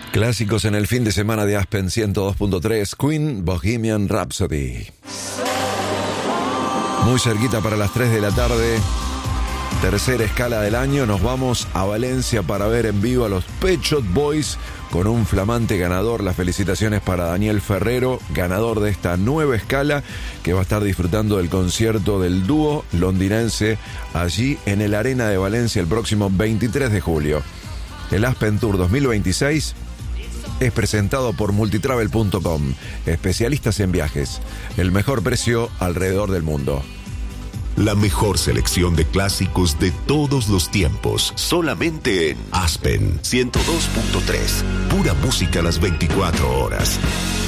Clásicos en el fin de semana de Aspen 102.3, Queen, Bohemian Rhapsody. Muy cerquita para las 3 de la tarde, tercera escala del año, nos vamos a Valencia para ver en vivo a los Pet Shop Boys con un flamante ganador. Las felicitaciones para Daniel Ferrero, ganador de esta nueva escala, que va a estar disfrutando del concierto del dúo londinense allí en el Arena de Valencia el próximo 23 de julio. El Aspen Tour 2026 es presentado por multitravel.com, especialistas en viajes, el mejor precio alrededor del mundo. La mejor selección de clásicos de todos los tiempos, solamente en Aspen 102.3, pura música las 24 horas.